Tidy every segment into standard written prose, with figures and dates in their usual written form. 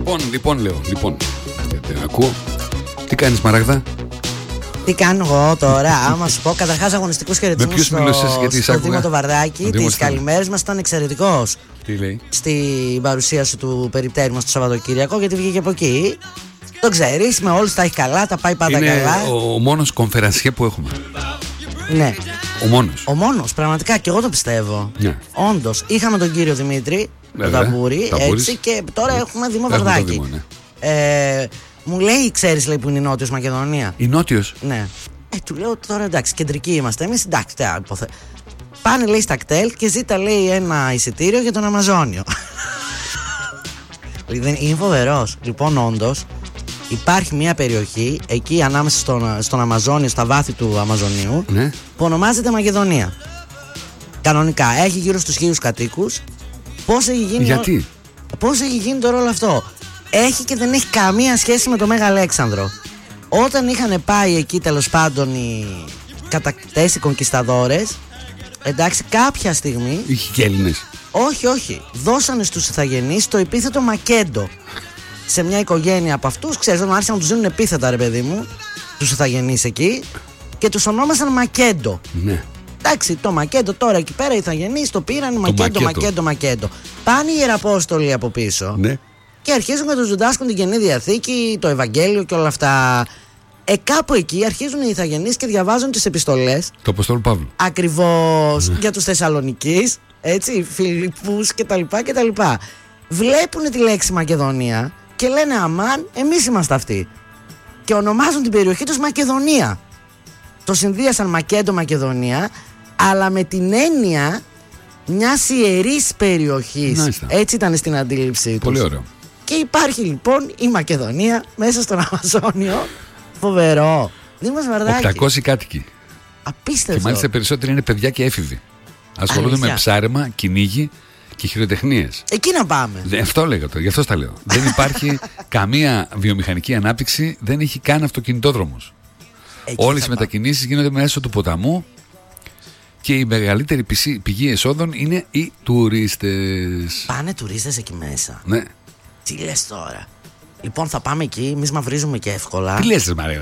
Λοιπόν, λέω. Ακούω. Τι κάνεις, Μαράγδα? Τι κάνω εγώ τώρα, άμα σου πω καταρχάς αγωνιστικούς χαιρετισμούς στο Δήμο το Βαρδάκι. Τις καλημέρες μας, ήταν εξαιρετικός. Τι λέει? Στην παρουσίαση του περιπτέρου μας το Σαββατοκύριακο, γιατί βγήκε από εκεί. Το ξέρεις, με όλους τα έχει καλά, τα πάει πάντα είναι καλά. Είναι ο μόνος κονφερανσιέ που έχουμε. Ναι. Ο μόνος, πραγματικά, και εγώ το πιστεύω. Ναι. Όντως, είχαμε τον κύριο Δημήτρη, τον Ταμπούρη, έτσι, και τώρα έχουμε Δήμο Βαρδάκι. Ναι. Μου λέει, ξέρεις, λέει, που είναι η Νότιος Μακεδονία. Η Νότιος? Ναι. Του λέω τώρα, εντάξει, κεντρικοί είμαστε εμείς, εντάξει, πάνε, λέει, στα κτέλ και ζήτα, λέει, ένα εισιτήριο για τον Αμαζόνιο. Είναι φοβερός. Λοιπόν, όντως, υπάρχει μια περιοχή εκεί ανάμεσα στον Αμαζόνιο, στα βάθη του Αμαζονίου, ναι, που ονομάζεται Μακεδονία. Κανονικά, έχει γύρω στους 1.000 κατοίκους. Γιατί? Πώς έχει γίνει τώρα όλο αυτό? Έχει και δεν έχει καμία σχέση με το Μέγα Αλέξανδρο. Όταν είχαν πάει εκεί, τέλος πάντων, οι κατακτές, οι κονκισταδόρες, εντάξει, κάποια στιγμή. Είχε και Έλληνες? Όχι. Δώσανε στους Ιθαγενείς το επίθετο Μακέντο. Σε μια οικογένεια από αυτούς, ξέρεις, άρχισαν να τους δίνουν επίθετα, ρε παιδί μου, τους Ιθαγενείς εκεί, και τους ονόμασαν Μακέντο. Ναι. Εντάξει, το Μακέντο τώρα εκεί πέρα οι Ιθαγενείς το πήραν, Μακέντο. Πάνε οι Ιεραπόστολοι από πίσω. Ναι. Και αρχίζουν να τους διδάσκουν την Καινή Διαθήκη, το Ευαγγέλιο και όλα αυτά. Κάπου εκεί αρχίζουν οι Ιθαγενείς και διαβάζουν τις επιστολές του Αποστόλου Παύλου. Ακριβώς, για τους Θεσσαλονικείς, έτσι, Φιλιππούς κτλ. Βλέπουν τη λέξη Μακεδονία και λένε, αμάν, εμείς είμαστε αυτοί. Και ονομάζουν την περιοχή τους Μακεδονία. Το συνδύασαν Μακέντο Μακεδονία, αλλά με την έννοια μιας ιερής περιοχής. Μάλιστα. Έτσι ήταν στην αντίληψή τους. Πολύ ωραίο. Και υπάρχει λοιπόν η Μακεδονία μέσα στον Αμαζόνιο. Φοβερό. Δήμος Βαρδάκι. 800 κάτοικοι. Απίστευτο. Και μάλιστα περισσότεροι είναι παιδιά και έφηβοι. Ασχολούνται με ψάρεμα, κυνήγι και χειροτεχνίες. Εκεί να πάμε. Αυτό λέγα το, γι' αυτό τα λέω. Δεν υπάρχει καμία βιομηχανική ανάπτυξη, δεν έχει καν αυτοκινητόδρομος. Όλες οι μετακινήσεις γίνονται μέσω του ποταμού και η μεγαλύτερη πηγή εσόδων είναι οι τουρίστες. Πάνε τουρίστες εκεί μέσα? Ναι. Τι λες τώρα? Λοιπόν, θα πάμε εκεί, εμείς μαυρίζουμε και εύκολα. Τι λες, Μαρία?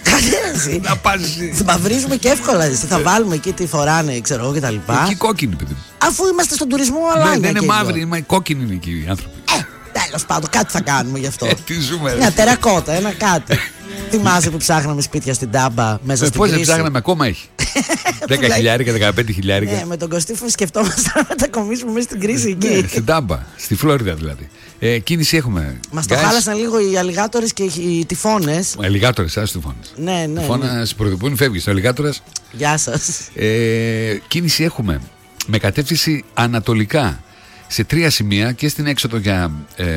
Να πας εσύ. Μαυρίζουμε και εύκολα. Θα βάλουμε εκεί τι φοράνε, ξέρω εγώ, κτλ. Εκεί κόκκινοι, παιδί μου. Αφού είμαστε στον τουρισμό, αλλά. Ναι, δεν είναι μαύροι, είναι κόκκινοι είναι εκεί οι άνθρωποι. Τέλος πάντων, κάτι θα κάνουμε γι' αυτό. Τι ζούμε. Μια τερακότα, ένα κάτι. Θυμάσαι που ψάχναμε σπίτια στην Τάμπα μέσα στην κρίση? Πώς δεν ψάχναμε, ακόμα έχει. 10.000, 15.000. Ναι, με τον Κωστίφο σκεφτόμαστε να μετακομίσουμε μέσα στην κρίση εκεί. Στην Τάμπα, στη Φλόριδα δηλαδή. Κίνηση έχουμε. Μας το χάλασαν λίγο οι αλιγάτορες και οι τυφώνες. Αλιγάτορες, ας τυφώνες. Ναι. Τυφώνας προειδοποιούν, φεύγεις. Ο αλιγάτορας. Γεια σας. Κίνηση έχουμε με κατεύθυνση ανατολικά σε 3 σημεία και στην έξοδο για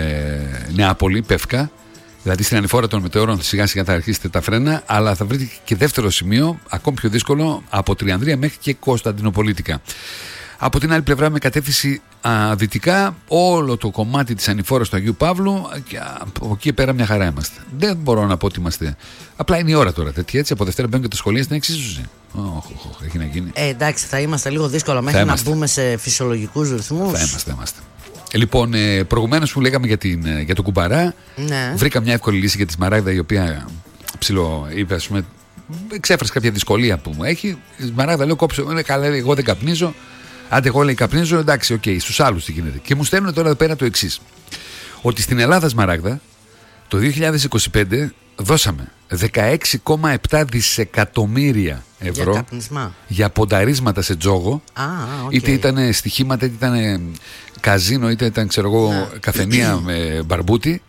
Νεάπολη, Πεύκα. Δηλαδή στην ανηφόρα των μετεώρων σιγά σιγά θα αρχίσετε τα φρένα, αλλά θα βρείτε και δεύτερο σημείο, ακόμη πιο δύσκολο, από Τριανδρία μέχρι και Κωνσταντινοπολίτικα. Από την άλλη πλευρά, με κατεύθυνση δυτικά, όλο το κομμάτι της ανηφόρας του Αγίου Παύλου, και από εκεί πέρα μια χαρά είμαστε. Δεν μπορώ να πω ότι είμαστε. Απλά είναι η ώρα τώρα τέτοια, έτσι. Από Δευτέρα μπαίνουν και τα σχολεία στην εξίσωση. Έχει να γίνει. Εντάξει, θα είμαστε λίγο δύσκολα μέχρι να μπούμε σε φυσιολογικούς ρυθμούς. Θα είμαστε. Λοιπόν, προηγουμένως που λέγαμε για τον Κουμπαρά, ναι, βρήκα μια εύκολη λύση για τη Σμαράγδα, η οποία είπε, ας πούμε, εξέφρασε κάποια δυσκολία που μου έχει. Η Σμαράγδα, λέω, κόψε, καλά, εγώ δεν καπνίζω. Άντε, εγώ λέει καπνίζω, εντάξει, οκ, στους άλλους τι γίνεται. Και μου στέλνουν τώρα εδώ πέρα το εξής. Ότι στην Ελλάδα, Σμαράγδα, το 2025 δώσαμε 16,7 δισεκατομμύρια ευρώ για πονταρίσματα σε τζόγο. Είτε ήταν στοιχήματα, είτε ήταν καζίνο, είτε ήταν, ξέρω εγώ, καφενεία με μπαρμπούτι.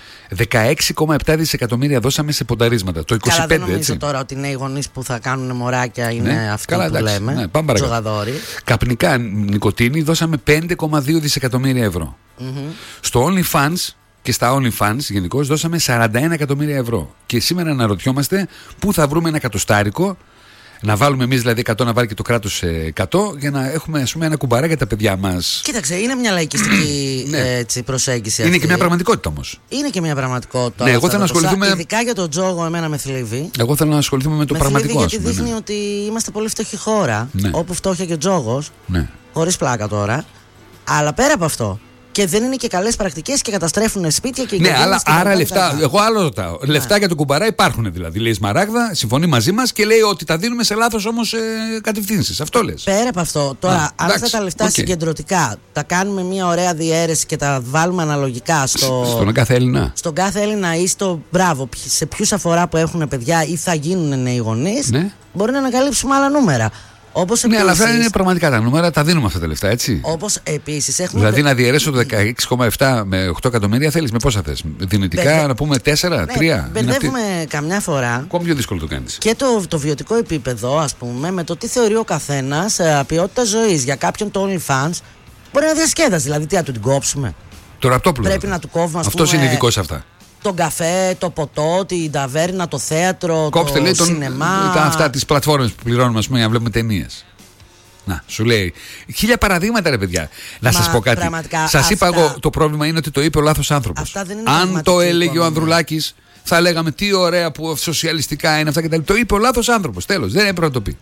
16,7 δισεκατομμύρια δώσαμε σε πονταρίσματα. Το 25. Καλά, δεν νομίζω έτσι. Τώρα ότι είναι οι γονείς που θα κάνουν μωράκια είναι, ναι, αυτοί καλά, που εντάξει, λέμε. Ναι, τζογαδόροι. Καπνικά νοικοτήνη δώσαμε 5,2 δισεκατομμύρια ευρώ. Στο OnlyFans και στα OnlyFans γενικώς δώσαμε 41 εκατομμύρια ευρώ. Και σήμερα αναρωτιόμαστε πού θα βρούμε ένα εκατοστάρικο. Να βάλουμε εμείς δηλαδή 100, να βάλει και το κράτος 100, για να έχουμε, ας πούμε, ένα κουμπαρά για τα παιδιά μας. Κοίταξε, είναι μια λαϊκιστική έτσι, προσέγγιση. Είναι αυτή. Και μια πραγματικότητα όμως. Είναι και μια πραγματικότητα. Ναι, εγώ θέλω να ασχοληθούμε. Ειδικά για τον τζόγο, εμένα με θλίβει. Εγώ θέλω να ασχοληθούμε με το πραγματικό. Γιατί δείχνει ότι είμαστε πολύ φτωχή χώρα. Ναι. Όπου φτώχεια και τζόγος. Ναι. Χωρίς πλάκα τώρα. Αλλά πέρα από αυτό, Και δεν είναι και καλές πρακτικές και καταστρέφουν σπίτια και ναι, αλλά άρα λεφτά. Εγώ άλλο ρωτάω. Λεφτά για τον κουμπαρά υπάρχουν δηλαδή. Λέει η Σμαράγδα, συμφωνεί μαζί μας και λέει ότι τα δίνουμε σε λάθος όμως κατευθύνσεις. Αυτό λες. Πέρα από αυτό, τώρα, αν αυτά τα λεφτά συγκεντρωτικά τα κάνουμε μια ωραία διαίρεση και τα βάλουμε αναλογικά στον κάθε Έλληνα. Στον κάθε Έλληνα ή στο μπράβο, σε ποιους αφορά που έχουν παιδιά ή θα γίνουν νέοι γονείς, ναι. Μπορεί να ανακαλύψουμε άλλα νούμερα. Όπως ναι, αλλά αυτά είναι πραγματικά τα νούμερα, τα δίνουμε αυτά τα λεφτά, έτσι. Όπως επίσης έχουμε. Δηλαδή να διαιρέσω το 16,7 με 8 εκατομμύρια θέλεις, με πόσα θες. Δυνητικά να πούμε 4, 3. Μπερδεύουμε καμιά φορά. Ακόμα πιο δύσκολο το κάνεις. Και το βιωτικό επίπεδο, ας πούμε, με το τι θεωρεί ο καθένας ποιότητα ζωής. Για κάποιον το OnlyFans μπορεί να διασκέδασε. Δηλαδή, τι να του την κόψουμε. Το ραπτόπουλο. Πρέπει να του κόβουμε. Αυτό είναι ειδικό σε αυτά. Τον καφέ, το ποτό, την ταβέρνα, το θέατρο, κόψτε, το λέει, σινεμά. Αυτά τις πλατφόρμες που πληρώνουμε, ας πούμε, για να βλέπουμε ταινίες. Να, σου λέει. 1000 παραδείγματα, ρε παιδιά. Να σας πω κάτι. Σας είπα εγώ, το πρόβλημα είναι ότι το είπε ο λάθος άνθρωπος. Αν το έλεγε ο Ανδρουλάκης, θα λέγαμε τι ωραία που σοσιαλιστικά είναι αυτά και τα λοιπά. Το είπε ο λάθος άνθρωπος. Τέλος. Δεν έπρεπε να το πει.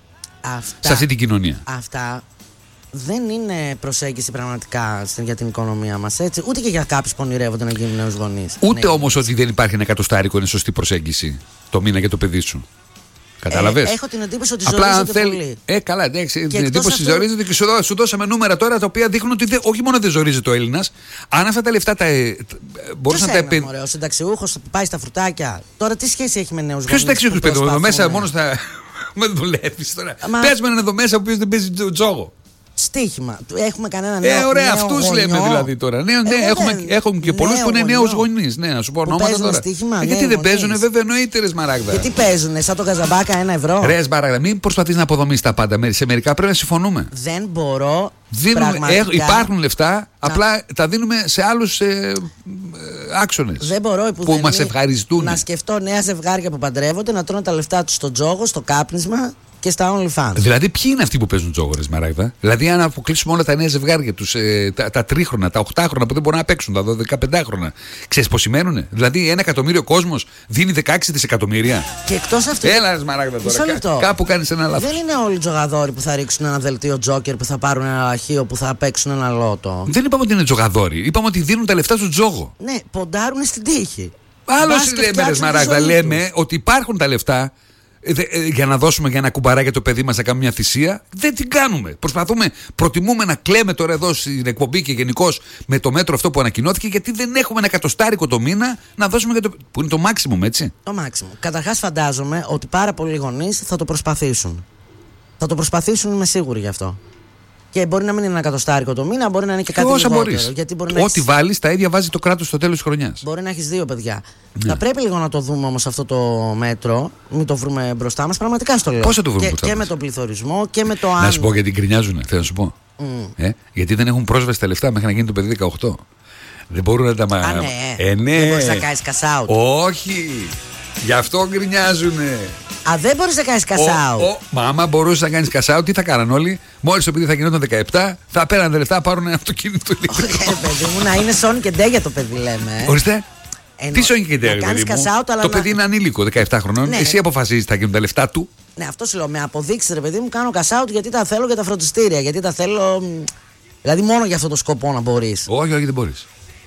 Σε αυτή την κοινωνία. Αυτά δεν είναι προσέγγιση πραγματικά για την οικονομία μας, έτσι. Ούτε και για κάποιους που ονειρεύονται να γίνουν νέους γονείς. Ούτε όμως ότι δεν υπάρχει ένα εκατοστάρικο είναι σωστή προσέγγιση το μήνα για το παιδί σου. Κατάλαβες. Έχω την εντύπωση ότι ζορίζονται πολύ. Καλά, εντάξει. Την εντύπωση ζορίζονται και σου δώσαμε νούμερα τώρα τα οποία δείχνουν ότι όχι μόνο δεν ζορίζεται ο Έλληνας, αν αυτά τα λεφτά μπορούσαν να τα επενδύσουν. Ο συνταξιούχος που πάει στα φρουτάκια. Τώρα τι σχέση έχει με νέους γονείς. Ποιος συνταξιούχος, παιδί, εδώ μέσα μόνο στα. Δεν δουλεύεις τώρα. Πες με έναν εδώ μέσα ο οποίος δεν παίζει τζόγο. Στοίχημα. Έχουμε κανένα νέο. Ωραία, αυτούς λέμε δηλαδή τώρα. Έχουμε και πολλούς που είναι νέους γονείς. Ναι, να σου πω ονόματα τώρα. Γιατί δεν παίζουν, βέβαια, εννοείται, ρε Σμαράγδα. Γιατί παίζουν, σαν το Καζαμπάκα 1 ευρώ. Ρε Σμαράγδα, μην προσπαθείς να αποδομήσεις τα πάντα. Σε μερικά πρέπει να συμφωνούμε. Δεν μπορώ. Υπάρχουν λεφτά, απλά τα δίνουμε σε άλλους άξονες. Δεν μπορώ που μας ευχαριστούν. Να σκεφτώ νέα ζευγάρια που παντρεύονται, να τρώνε τα λεφτά τους στο τζόγο, στο κάπνισμα. Και στα OnlyFans. Δηλαδή, ποιοι είναι αυτοί που παίζουν τζόγο, ρε Σμαράγδα. Δηλαδή, αν αποκλείσουμε όλα τα νέα ζευγάρια, τα τρίχρονα, τα 8χρονα που δεν μπορούν να παίξουν, τα 15χρονα. Ξέρεις πώς σημαίνουνε. Δηλαδή, 1 εκατομμύριο κόσμος δίνει 16 δισεκατομμύρια. Και εκτός αυτού. Έλα, ρε Σμαράγδα τώρα. Κάπου κάνεις ένα λάθος. Δεν είναι όλοι τζογαδόροι που θα ρίξουν ένα δελτίο τζόκερ, που θα πάρουν ένα λαχείο, που θα παίξουν ένα λότο. Δεν είπαμε ότι είναι τζογαδόροι. Είπαμε ότι δίνουν τα λεφτά στο τζόγο. Ναι, ποντάρουν στην τύχη. Άλλος λέμε, ρε Σμαράγδα, λέμε ότι υπάρχουν τα λεφτά. Για να δώσουμε για ένα κουμπαρά για το παιδί μας να κάνουμε μια θυσία, δεν την κάνουμε. Προτιμούμε να κλαίμε τώρα εδώ στην εκπομπή και γενικώς με το μέτρο αυτό που ανακοινώθηκε, γιατί δεν έχουμε 1 εκατοστάρικο το μήνα να δώσουμε για το. Που είναι το maximum, έτσι. Το maximum. Καταρχάς, φαντάζομαι ότι πάρα πολλοί γονείς θα το προσπαθήσουν. Θα το προσπαθήσουν, είμαι σίγουρη γι' αυτό. Και μπορεί να μην είναι 1 εκατοστάρικο το μήνα, μπορεί να είναι και κάτι λιγότερο. Ό,τι βάλεις, τα ίδια βάζει το κράτος στο τέλος της χρονιάς. Μπορεί να έχεις 2 παιδιά. Ναι. Θα πρέπει λίγο να το δούμε όμως αυτό το μέτρο. Μην το βρούμε μπροστά μας. Πραγματικά στο λέω. Πώς θα το βρούμε μπροστά μας? Και με τον πληθωρισμό και με το αν. Να σου πω γιατί γκρινιάζουνε, θέλω να σου πω. Γιατί δεν έχουν πρόσβαση στα λεφτά μέχρι να γίνει το παιδί 18. Δεν μπορούν να τα ναι. Ναι. Δεν μπορείς να κάνεις cash out. Όχι. Γι' αυτό γκρινιάζουνε. Δεν μπορείς να κάνεις cash out. Μα άμα μπορούσες να κάνεις cash out, τι θα κάναν όλοι? Μόλις το παιδί θα γινόταν 17, θα πέραν τα λεφτά, πάρουν ένα αυτοκίνητο ηλεκτρικό. Παιδί μου, να είναι Sony και ντε για το παιδί, λέμε. Ορίστε. Τι Sony και ντε, παιδί μου? Το παιδί είναι ανήλικο, 17 χρονών. Εσύ αποφασίζεις θα γίνουν τα λεφτά του. Ναι, αυτό σου λέω. Με αποδείξεις, ρε παιδί μου, κάνω cash out γιατί τα θέλω για τα φροντιστήρια. Γιατί τα θέλω. Δηλαδή, μόνο για αυτό το σκοπό να μπορείς. Όχι, δεν μπορείς.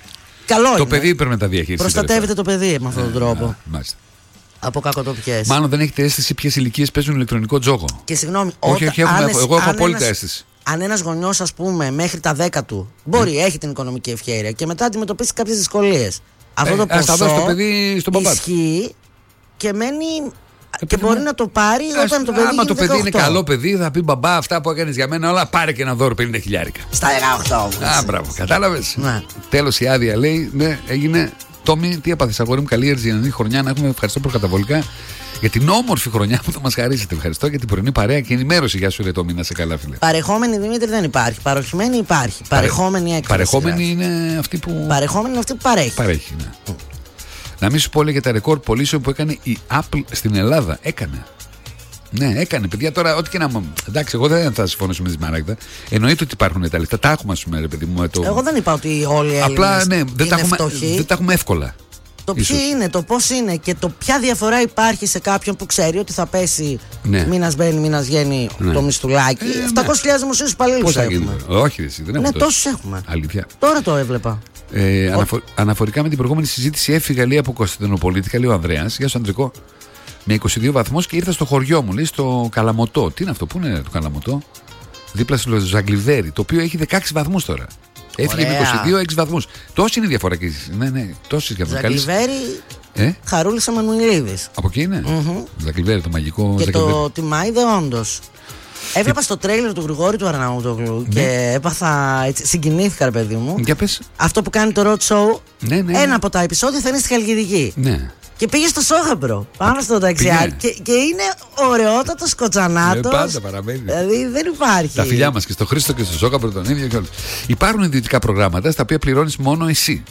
Καλό το παιδί πρέπει να τα διαχειριστεί. Προστατεύεται το παιδί με αυτόν τον τρόπο. Μάλιστα. Από κακοτοπιές. Μάλλον δεν έχετε αίσθηση ποιες ηλικίες παίζουν ηλεκτρονικό τζόγο. Και συγγνώμη, όχι, εγώ έχω απόλυτα αίσθηση. Αν ένας γονιός, ας πούμε, μέχρι τα 10 του μπορεί, έχει την οικονομική ευχέρεια και μετά αντιμετωπίσει κάποιες δυσκολίες. Αυτό το ποσό το παιδί στον παπά. Ισχύει και μένει. Και μπορεί να το πάρει όταν το παιδί. Άμα το παιδί είναι καλό παιδί, θα πει μπαμπά, αυτά που έκανες για μένα όλα, πάρε και ένα δώρο 50 χιλιάρικα. Στα 18. Μπράβο, κατάλαβες. Τέλος η άδεια λέει, ναι, έγινε. Τόμι, τι έπαθες, αγόρι μου, καλή ερζιανή χρονιά να έχουμε. Ευχαριστώ προκαταβολικά για την όμορφη χρονιά που θα μας χαρίσετε. Ευχαριστώ για την πρωινή παρέα και ενημέρωση. Γεια σου, ρε Τόμι, να σε καλά, φίλε. Παρεχόμενη, Δημήτρη, δεν υπάρχει. Παροχημένη υπάρχει. Παρεχόμενη έκφραση. Παρεχόμενη είναι αυτή που. Παρεχόμενη είναι αυτή που παρέχει. Παρέχει, ναι. Να μην σου πω για τα ρεκόρ πωλήσεων που έκανε η Apple στην Ελλάδα. Έκανε. Ναι, έκανε. Παιδιά, τώρα, ό,τι και να. Εντάξει, εγώ δεν θα συμφωνήσω με τη Σμαράγδα. Εννοείται ότι υπάρχουν τα λεφτά. Τα έχουμε, α πούμε, ρε παιδί μου. Εγώ δεν είπα ότι όλοι οι Έλληνες. Απλά, ναι, δεν τα έχουμε εύκολα. Το ποιοι είναι, το πώς είναι και το ποια διαφορά υπάρχει σε κάποιον που ξέρει ότι θα πέσει μήνας μπαίνει, μήνας βγαίνει το μισθουλάκι. 700.000 δημοσίους υπαλλήλους έχουμε. Όχι, εσύ, δεν έχουμε. Τόσους έχουμε. Αλήθεια. Τώρα το έβλεπα. Αναφορικά με την προηγούμενη συζήτηση, έφυγα λέει από Κωνσταντινοπολίτικα, λέει ο Ανδρέας, γεια σου Ανδρικό, με 22 βαθμούς και ήρθα στο χωριό μου, λέει, στο Καλαμωτό. Τι είναι αυτό, πού είναι το Καλαμωτό? Δίπλα στο Ζαγκλιβέρι, το οποίο έχει 16 βαθμούς τώρα. Έφυγε με 22-6 βαθμούς. Τόση είναι η διαφορά και. Ναι, τόση για τον Ζαγκλιβέρι. Χαρούλης Αμανουηλίδης. Από εκεί είναι. Ζαγκλιβέρι, το μαγικό. Και το Τιμάιδε, όντως. Έβλεπα στο τρέιλερ του Γρηγόρη του Αρναούτογλου και έπαθα. Έτσι, συγκινήθηκα, ρε παιδί μου. Για πες. Αυτό που κάνει το road show. Ένα από τα επεισόδια θα είναι στη Χαλκιδική. Ναι. Και πήγε στο Σόχαμπρο, πάνω στο ταξιάκι. Και είναι ωραιότατος κοτσανάτος. Πάντα παραμένει. Δηλαδή δεν υπάρχει. Τα φιλιά μας και στο Χρήστο και στο Σόχαμπρο τον ίδιο και όλους. Υπάρχουν ιδιωτικά προγράμματα στα οποία πληρώνεις μόνο εσύ.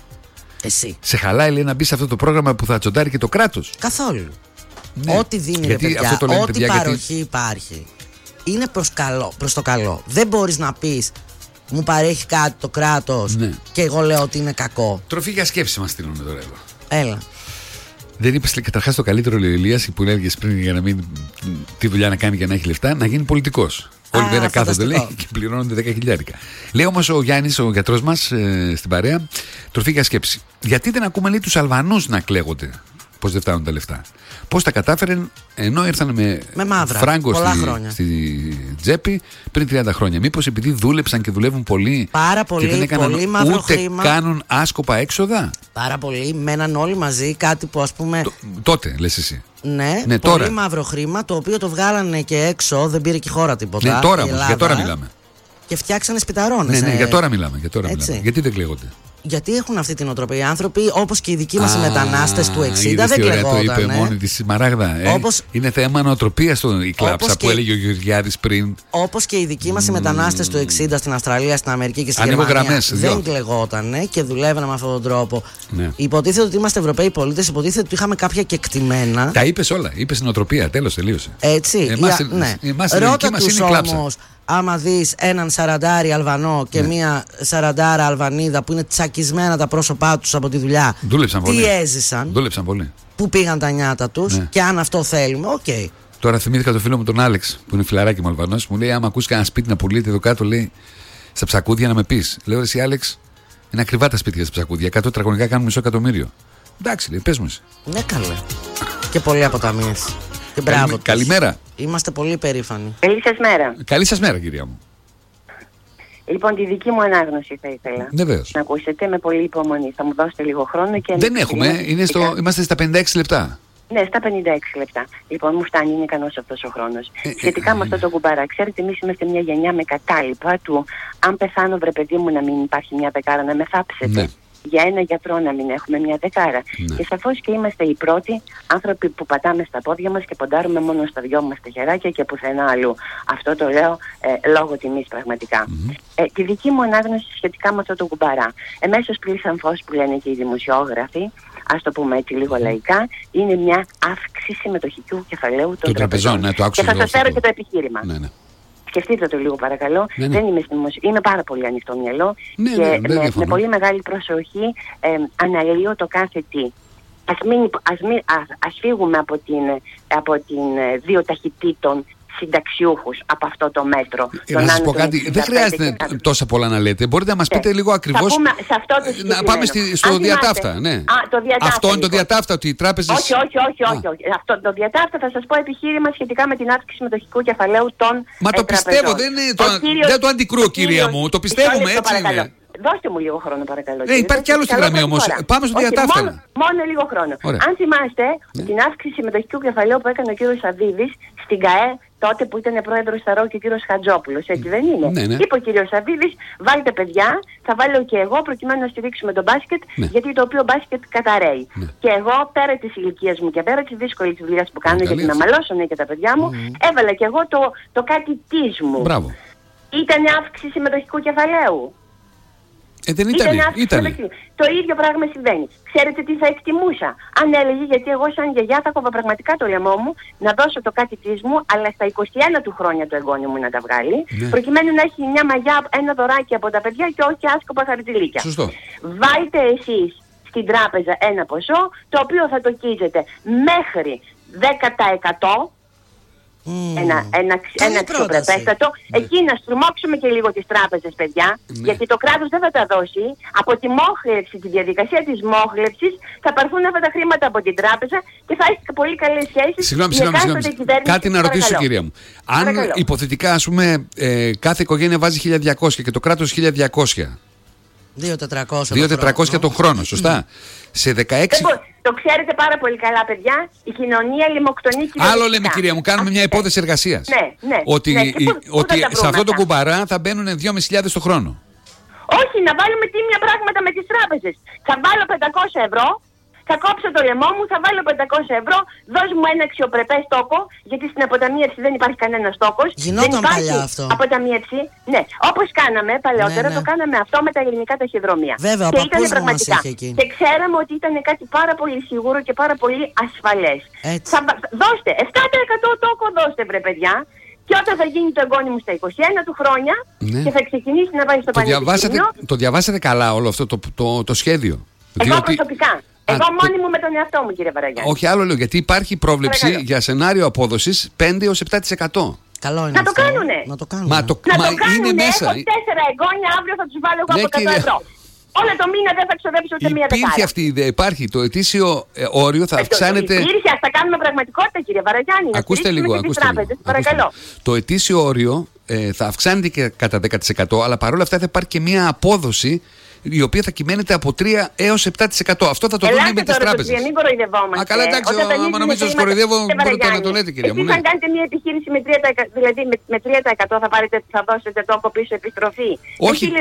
Εσύ. Σε χαλάει, λέει, να μπει σε αυτό το πρόγραμμα που θα τσοντάρει και το κράτος? Καθόλου. Ναι. Ό,τι δίνει, ρε παιδιά, ό,τι παροχή υπάρχει, είναι προς το καλό. Δεν μπορείς να πεις μου παρέχει κάτι το κράτος και εγώ λέω ότι είναι κακό. Τροφή για σκέψη μας στείλουν τώρα εδώ. Έλα. Δεν είπες καταρχάς το καλύτερο, λέει ο Ηλίας, που έλεγες πριν, για να μην. Τι δουλειά να κάνει για να έχει λεφτά, να γίνει πολιτικός. Όλη μέρα κάθονται, λέει, και πληρώνονται 10.000. Λέει όμως ο Γιάννης, ο γιατρός μας στην παρέα, τροφή για σκέψη. Γιατί δεν ακούμε, λέει, τους Αλβανούς να κλαίγονται πως δεν φτάνουν τα λεφτά? Πώς τα κατάφεραν ενώ ήρθαν με μαύρα, φράγκο στη τσέπη πριν 30 χρόνια? Μήπως επειδή δούλεψαν και δουλεύουν πολύ, πάρα πολύ, και δεν έκαναν πολύ μαύρο ούτε χρήμα, κάνουν άσκοπα έξοδα? Πάρα πολύ, μέναν όλοι μαζί, κάτι που ας πούμε. Τότε λες εσύ. Ναι, πολύ τώρα. μαύρο χρήμα, το οποίο το βγάλανε και έξω, δεν πήρε και η χώρα τίποτα. Ναι, τώρα όμως, για τώρα μιλάμε. Και φτιάξανε σπιταρώνες. Ναι, για τώρα μιλάμε. Γιατί δεν κλαίγονται? Γιατί έχουν αυτή την οτροπία. Οι άνθρωποι, όπως και οι δικοί μας οι μετανάστες του 60, δεν κλαιγόταν. Το είπε μόνη της η Μαράγδα. Είναι θέμα νοοτροπίας η κλάψα που έλεγε ο Γεωργιάδης πριν. Όπως και οι δικοί μας οι μετανάστες του 60 στην Αυστραλία, στην Αμερική και στη Γερμανία δεν κλαιγότανε και δουλεύανε με αυτόν τον τρόπο. Ναι. Υποτίθεται ότι είμαστε Ευρωπαίοι πολίτες, υποτίθεται ότι είχαμε κάποια κεκτημένα. Τα είπες όλα. Είπες νοοτροπία. Τέλος, τελείωσε. Έτσι. Ρώτα τους όμως. Άμα δεις έναν 40 Αλβανό και μία 40 Αλβανίδα που είναι τσακισμένα τα πρόσωπά τους από τη δουλειά, τι έζησαν, δούλεψαν πολύ, πού πήγαν τα νιάτα τους, και αν αυτό θέλουμε, οκ. Τώρα θυμήθηκα το φίλο μου τον Άλεξ, που είναι φιλαράκι μου Αλβανός, μου λέει: άμα ακούσει κανένα σπίτι να πουλείται εδώ κάτω, λέει, στα ψακούδια, να με πεις. Λέω: εσύ Άλεξ, είναι ακριβά τα σπίτια στα ψακούδια. 100 τετραγωνικά κάνουν μισό εκατομμύριο. Εντάξει, λέει, πες μου εσύ. Ναι, καλέ. Και πολλοί αποταμίες. Καλημέρα. Είμαστε πολύ περήφανοι. Καλή σας μέρα. Καλή σας μέρα, κυρία μου. Λοιπόν, τη δική μου ανάγνωση θα ήθελα να ακούσετε με πολύ υπομονή. Θα μου δώσετε λίγο χρόνο και. Δεν έχουμε, είμαστε στα 56 λεπτά. Ναι, στα 56 λεπτά. Λοιπόν, μου φτάνει, είναι ικανός αυτός ο χρόνος. Σχετικά με αυτό το κουμπάρα, ξέρετε, εμείς είμαστε μια γενιά με κατάλοιπα του αν πεθάνω, βρε παιδί μου, να μην υπάρχει μια δεκάρα να με θάψετε. Ναι. Για ένα γιατρό να μην έχουμε μια δεκάρα. Ναι. Και σαφώς και είμαστε οι πρώτοι άνθρωποι που πατάμε στα πόδια μας και ποντάρουμε μόνο στα δυο μας τα χεράκια και πουθενά αλλού. Αυτό το λέω λόγω τιμής πραγματικά. Τη δική μου ανάγνωση σχετικά με αυτό το κουμπαρά. Εμέσως πλήσαν φως που λένε και οι δημοσιόγραφοι, ας το πούμε έτσι λίγο λαϊκά, είναι μια αύξηση μετοχικού κεφαλαίου των τραπεζών. Ναι, και θα σας φέρω και το επιχείρημα. Ναι. Σκεφτείτε το λίγο παρακαλώ. Ναι. Δεν είμαι πάρα πολύ ανοιχτό μυαλό και με πολύ μεγάλη προσοχή αναλύω το κάθε τι. Ας φύγουμε από την δύο ταχυτήτων συνταξιούχους από αυτό το μέτρο. Να σας πω κάτι, δεν χρειάζεται τόσα πολλά να λέτε. Μπορείτε να μας πείτε λίγο ακριβώς. Να πάμε στο διατάφτα. Ναι. Αυτό είναι το διατάφτα, ότι οι τράπεζες. Όχι. Αυτό το διατάφτα θα σας πω επιχείρημα σχετικά με την αύξηση μετοχικού κεφαλαίου των. Μα το πιστεύω, δεν το αντικρούω, κυρία μου. Το πιστεύουμε, έτσι είναι. Δώστε μου λίγο χρόνο, παρακαλώ. Υπάρχει κι άλλο στη γραμμή όμως. Πάμε στο διατάφτα. Μόνο λίγο χρόνο. Αν θυμάστε την αύξηση μετοχικού κεφαλαίου που έκανε ο κύριος Σαββίδης στην ΚΑΕ, τότε που ήταν πρόεδρος Σταρό και ο κύριος Χατζόπουλος, έτσι δεν είναι? Ναι. Είπε ο κύριος Σαββίδης, βάλτε παιδιά, θα βάλω και εγώ προκειμένου να στηρίξουμε τον μπάσκετ, γιατί το οποίο μπάσκετ καταραίει. Και εγώ πέρα της ηλικίας μου και πέρα της δύσκολης δουλειάς που κάνω, γιατί να μαλώσουν και τα παιδιά μου, έβαλα και εγώ το κάτι της μου. Ήταν αύξηση μετοχικού κεφαλαίου. Δεν ήταν. Το ίδιο πράγμα συμβαίνει. Ξέρετε τι θα εκτιμούσα? Αν έλεγε, γιατί εγώ σαν γιαγιά θα κόβα πραγματικά το λαιμό μου να δώσω το κάτι της μου, αλλά στα 21 του χρόνια το εγγόνιο μου να τα βγάλει, προκειμένου να έχει μια μαγιά, ένα δωράκι από τα παιδιά και όχι άσκοπα χαρτζηλίκια. Σωστό. Βάλτε εσείς στην τράπεζα ένα ποσό, το οποίο θα το κοίζετε μέχρι 10%. Ένα αξιοπρεπέστατο. Εκεί να στριμώξουμε και λίγο τις τράπεζες, παιδιά, γιατί το κράτος δεν θα τα δώσει. Από τη μόχλευση, τη διαδικασία της μόχλευσης, θα πάρθουν αυτά τα χρήματα από την τράπεζα και θα έχει πολύ καλές σχέσεις. Συγγνώμη. Κάτι να ρωτήσω, κυρία μου. Αν υποθετικά, ας πούμε, κάθε οικογένεια βάζει 1.200 και το κράτος 1.200. 2.400 τον χρόνο, σωστά. Σε 16. Το ξέρετε πάρα πολύ καλά, παιδιά. Η κοινωνία λιμοκτονεί κυριολεκτικά. Άλλο λέμε, κυρία μου, κάνουμε μια υπόθεση εργασίας. Ναι. Ότι σε αυτό το κουμπαρά θα μπαίνουν 2.500 το χρόνο. Όχι, να βάλουμε τίμια πράγματα με τις τράπεζες. Θα βάλω 500 ευρώ. Θα κόψω το λαιμό μου, θα βάλω 500 ευρώ, δώσ' μου ένα αξιοπρεπές τόκο, γιατί στην αποταμίευση δεν υπάρχει κανένας τόκος. Γινόταν παλιά αυτό. Αποταμίευση, ναι. Όπως κάναμε παλαιότερα, το κάναμε αυτό με τα ελληνικά ταχυδρομεία. Βέβαια, και ήταν πραγματικά. Και ξέραμε ότι ήταν κάτι πάρα πολύ σίγουρο και πάρα πολύ ασφαλές. Δώστε, 7% τόκο δώστε, βρε παιδιά. Και όταν θα γίνει το εγγόνι μου στα 21 του χρόνια και θα ξεκινήσει να πάει στο πανεπιστήμιο. Το διαβάσατε καλά όλο αυτό το σχέδιο? Εγώ προσωπικά. Εγώ μόνη μου με τον εαυτό μου, κύριε Βαραγιάννη. Όχι, άλλο λέω, γιατί υπάρχει πρόβλεψη για σενάριο απόδοσης 5-7%. Καλό είναι να το κάνουνε. Να το κάνουν. Να το κάνουνε. Μέσα. Έχω 4 εγγόνια, αύριο θα τους βάλω εγώ από 100 ευρώ. Όλο το μήνα δεν θα ξοδέψω ούτε μία δεκάρα. Υπήρχε αυτή η ιδέα, υπάρχει. Το ετήσιο όριο θα αυξάνεται. Υπήρχε, ας τα κάνουμε πραγματικότητα, κύριε Βαραγιάννη. Ακούστε λίγο. Παρακαλώ. Το ετήσιο όριο θα αυξάνεται και κατά 10%, αλλά παρόλα αυτά θα υπάρχει και μία απόδοση η οποία θα κυμαίνεται από 3 έως 7%. Αυτό θα το δούμε με τις τράπεζες. Μην κοροϊδευόμαστε. Α, καλά, εντάξει, άμα νομίζω ότι κοροϊδεύω, μπορείτε να το λέτε, κυρία μου. Εσείς αν κάνετε μια επιχείρηση με 3%, δηλαδή με 3% θα δώσετε τόκο πίσω επιστροφή. Όχι,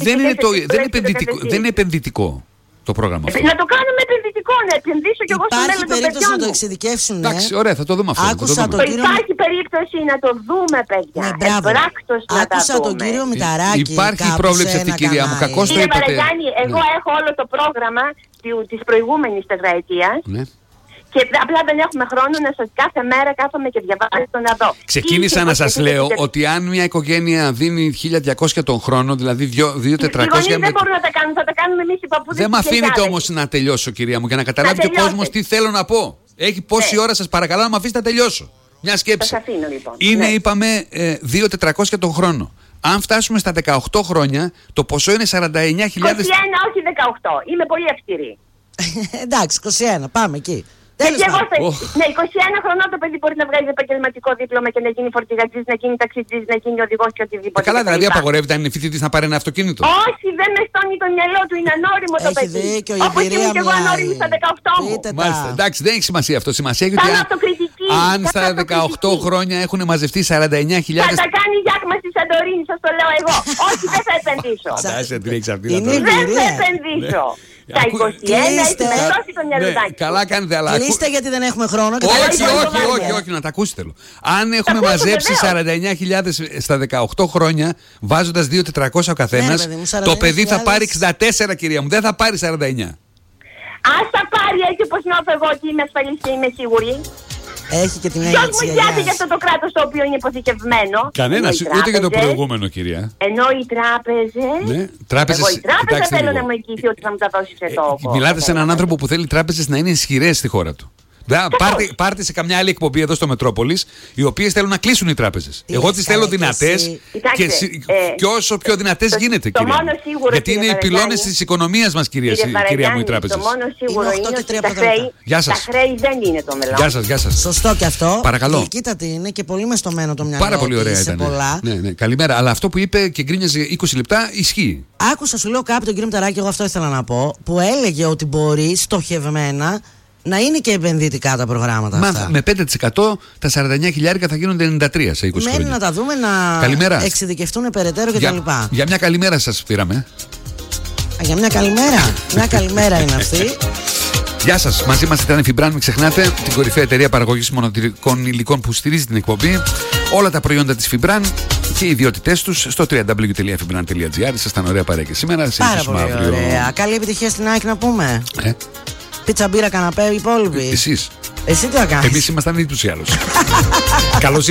δεν είναι επενδυτικό το πρόγραμμα αυτό. Να το κάνουμε επενδυτικό, να επενδύσω κι εγώ στο μέλλον των παιδιών μου. Υπάρχει περίπτωση να το εξειδικεύσουν. Εντάξει, ωραία, θα το δούμε αυτό. Υπάρχει περίπτωση να το δούμε, παιδιά. Εμπράκτος να τα Άκουσα τον κύριο Μηταράκη. Υπάρχει πρόβλεψη αυτή, κυρία μου. Κακώς το είπατε. Κύριε Βαραγιάννη, εγώ έχω όλο το πρόγραμμα της προηγούμενης τετραετίας. Και απλά δεν έχουμε χρόνο να σας κάθε μέρα κάθομαι και διαβάζω το να δω. Ξεκίνησα να σας λέω ότι αν μια οικογένεια δίνει 1.200 τον χρόνο, δηλαδή 2.400. Οι γονείς δεν μπορούν να τα κάνουν, θα τα κάνουμε εμείς οι παππούδες. Δεν με αφήνετε όμως να τελειώσω, κυρία μου, για να καταλάβει και ο κόσμος τι θέλω να πω. Έχει πόση ώρα, σας παρακαλώ, να με αφήσετε να τελειώσω. Μια σκέψη. Σας αφήνω, λοιπόν. Είναι, είπαμε, 2.400 τον χρόνο. Αν φτάσουμε στα 18 χρόνια, το ποσό είναι 49.000. 21, όχι 18. Είμαι πολύ αυστηρή. Εντάξει, 21, πάμε εκεί. Και εγώ ναι, 21 χρονών το παιδί μπορεί να βγάλει επαγγελματικό δίπλωμα και να γίνει φορτηγατζής, να γίνει ταξιτζής, να γίνει οδηγός και οτιδήποτε. Καλά, δηλαδή απαγορεύεται αν είναι φοιτητής να πάρει ένα αυτοκίνητο. Όχι, δεν με στώνει το μυαλό του, είναι ανώριμο το παιδί. Δίκιο, όπως ήμουν και εγώ ανώριμη στα 18 μου. Μάλιστα, εντάξει, δεν έχει σημασία αυτό. Σημασία έχει ότι αν στα 18 χρόνια έχουν μαζευτεί 49.000. Θα τα κάνει Γιάκμα στη Σαντορίνη, σας το λέω εγώ. Όχι, δεν θα επενδύσω. Δεν θα επενδύσω. Τα 21 έχει μεσώσει το μυαλουδάκι. Καλά κάνετε, αλλά. Κλείστε γιατί δεν έχουμε χρόνο. Όχι, να τα ακούσει θέλω. Αν έχουμε μαζέψει 49.000 στα 18 χρόνια, βάζοντας 2.400 ο καθένας, το παιδί θα πάρει 64, κυρία μου. Δεν θα πάρει 49. Ας τα πάρει έτσι όπως νιώθω εγώ ότι είμαι ασφαλής και είμαι σίγουρη. Έχει και την έννοια της Ποιος μου νοιάζει για αυτό το κράτος το οποίο είναι υποθηκευμένο? Κανένας, ούτε για το προηγούμενο, κυρία. Ενώ οι τράπεζες. Ναι, τράπεζες. Εγώ η τράπεζα θέλω να μου εγγυηθεί ότι θα μου τα δώσει σε τόπο. Μιλάτε σε έναν άνθρωπο που θέλει οι τράπεζες να είναι ισχυρές στη χώρα του. Πάρτε σε καμιά άλλη εκπομπή εδώ στο Μετρόπολης, οι οποίες θέλουν να κλείσουν οι τράπεζες. Εγώ τις θέλω δυνατές και όσο πιο δυνατές γίνεται, κυρία. Γιατί είναι οι πυλώνες της οικονομίας μας, κυρία μου, οι τράπεζες. Το μόνο σίγουρο είναι ότι τα χρέη δεν είναι το μέλλον. Γεια σας. Σωστό και αυτό. Παρακαλώ. Κοίτατε, είναι και πολύ μεστομένο το μυαλό. Πάρα πολύ ωραία ήταν. Ναι, καλημέρα. Αλλά αυτό που είπε και γκρίνιαζε 20 λεπτά ισχύει. Άκουσα, σου λέω κάποιον τον κύριο Μηταράκη, εγώ αυτό ήθελα να πω, που έλεγε ότι μπορεί στοχευμένα να είναι και επενδυτικά τα προγράμματα αυτά. Με 5% τα 49.000 θα γίνονται 93 σε 20 χρόνια. Μένει να τα δούμε, να εξειδικευτούν περαιτέρω κτλ. Για μια καλημέρα σας πήραμε. Για μια καλημέρα. Μια καλημέρα είναι αυτή. Γεια σας, μαζί μας ήταν η Fibran, μην ξεχνάτε, την κορυφαία εταιρεία παραγωγής μονοτηρικών υλικών που στηρίζει την εκπομπή. Όλα τα προϊόντα της Fibran και οι ιδιότητές τους στο www.fibran.gr. Ήσασταν ωραία παρέα και σήμερα. Πάρα πολύ ωραία. Καλή επιτυχία στην ΑΕΚ να πούμε. Πίτσα, μπύρα, καναπέ, οι υπόλοιποι. Εσείς. Εσύ τι θα κάνεις? Εμείς ήμασταν ήδη τους ή άλλους. Καλώς